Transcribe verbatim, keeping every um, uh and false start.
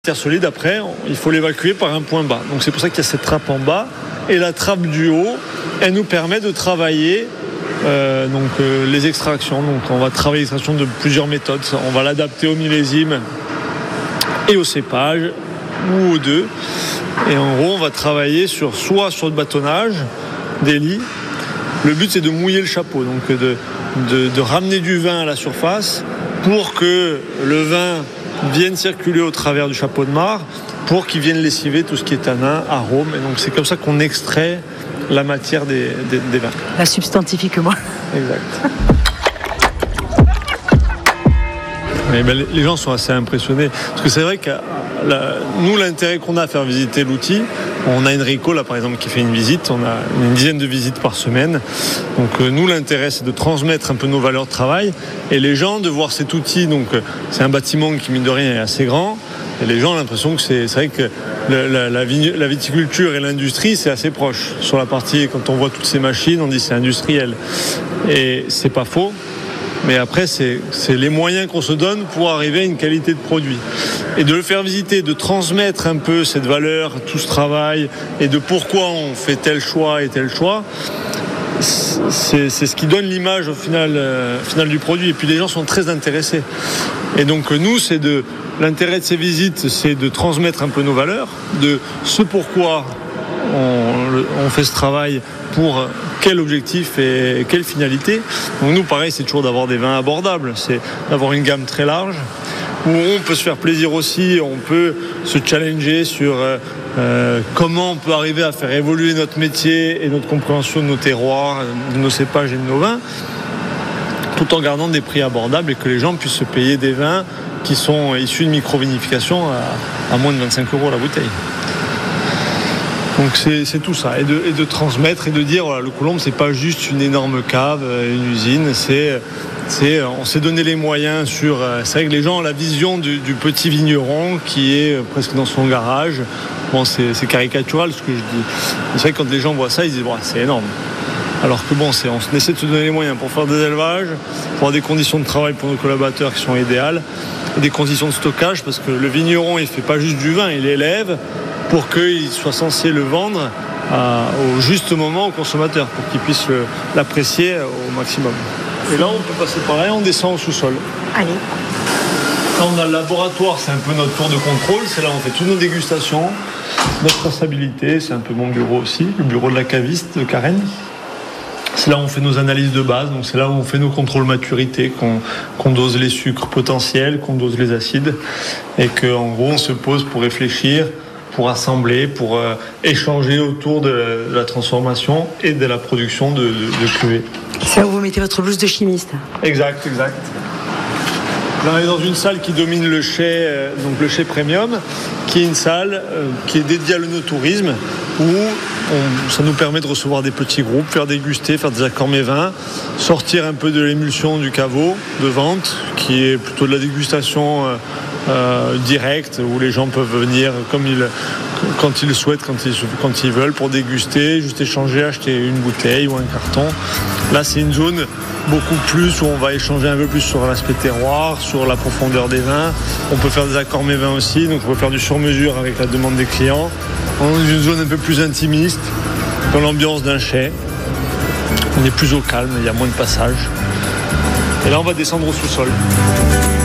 Terre solide, après, il faut l'évacuer par un point bas. Donc c'est pour ça qu'il y a cette trappe en bas. Et la trappe du haut, elle nous permet de travailler euh, donc, euh, les extractions. Donc on va travailler l'extraction de plusieurs méthodes. On va l'adapter au millésime et au cépage, ou aux deux. Et en gros, on va travailler sur, soit sur le bâtonnage des lits. Le but, c'est de mouiller le chapeau, donc de, de, de ramener du vin à la surface pour que le vin viennent circuler au travers du chapeau de mare pour qu'ils viennent lessiver tout ce qui est tanin, arôme. Et donc c'est comme ça qu'on extrait la matière des, des, des vins. La substantifique-moi. Exact. Mais ben, les gens sont assez impressionnés. Parce que c'est vrai que la, nous, l'intérêt qu'on a à faire visiter l'outil, on a Enrico là par exemple qui fait une visite, on a une dizaine de visites par semaine. Donc euh, nous, l'intérêt c'est de transmettre un peu nos valeurs de travail et les gens de voir cet outil. Donc euh, c'est un bâtiment qui mine de rien est assez grand et les gens ont l'impression que c'est, c'est vrai que le, la, la, la viticulture et l'industrie c'est assez proche. Sur la partie, quand on voit toutes ces machines, on dit c'est industriel et c'est pas faux. Mais après, c'est, c'est les moyens qu'on se donne pour arriver à une qualité de produit. Et de le faire visiter, de transmettre un peu cette valeur, tout ce travail, et de pourquoi on fait tel choix et tel choix, c'est, c'est ce qui donne l'image au final, euh, final du produit. Et puis les gens sont très intéressés. Et donc nous, c'est de, l'intérêt de ces visites, c'est de transmettre un peu nos valeurs, de ce pourquoi on, on fait ce travail, pour quel objectif et quelle finalité. Donc nous, pareil, c'est toujours d'avoir des vins abordables, c'est d'avoir une gamme très large, où on peut se faire plaisir aussi, on peut se challenger sur euh, comment on peut arriver à faire évoluer notre métier et notre compréhension de nos terroirs, de nos cépages et de nos vins, tout en gardant des prix abordables et que les gens puissent se payer des vins qui sont issus de micro-vinification à, à moins de vingt-cinq euros la bouteille. Donc c'est, c'est tout ça, et de, et de transmettre et de dire voilà, le Coulombe c'est pas juste une énorme cave, une usine, c'est, c'est on s'est donné les moyens sur. C'est vrai que les gens ont la vision du, du petit vigneron qui est presque dans son garage. Bon, c'est, c'est caricatural ce que je dis. C'est vrai que quand les gens voient ça, ils disent bon, c'est énorme. Alors que bon, c'est, on essaie de se donner les moyens pour faire des élevages, pour avoir des conditions de travail pour nos collaborateurs qui sont idéales, et des conditions de stockage, parce que le vigneron il fait pas juste du vin, il élève pour qu'il soit censé le vendre à, au juste moment au consommateur, pour qu'il puisse le, l'apprécier au maximum. Et là, on peut passer par là et on descend au sous-sol. Allez. Là, on a le laboratoire, c'est un peu notre tour de contrôle. C'est là où on fait toutes nos dégustations, notre traçabilité. C'est un peu mon bureau aussi, le bureau de la caviste de Karen. C'est là où on fait nos analyses de base, donc c'est là où on fait nos contrôles maturité, qu'on, qu'on dose les sucres potentiels, qu'on dose les acides, et qu'en gros, on se pose pour réfléchir, pour assembler, pour euh, échanger autour de la, de la transformation et de la production de, de, de cuvées. C'est là où vous mettez votre blouse de chimiste. Exact, exact. Là, on est dans une salle qui domine le chai, euh, donc le chai premium, qui est une salle euh, qui est dédiée à l'œnotourisme, où on, ça nous permet de recevoir des petits groupes, faire déguster, faire des accords mévins, sortir un peu de l'émulsion du caveau de vente, qui est plutôt de la dégustation euh, euh, directe, où les gens peuvent venir comme ils, quand ils le souhaitent, quand ils, quand ils veulent, pour déguster, juste échanger, acheter une bouteille ou un carton. Là, c'est une zone beaucoup plus où on va échanger un peu plus sur l'aspect terroir, sur la profondeur des vins. On peut faire des accords mévins aussi, donc on peut faire du sur-mesure avec la demande des clients. On est dans une zone un peu plus intimiste, dans l'ambiance d'un chai. On est plus au calme, il y a moins de passages. Et là, on va descendre au sous-sol.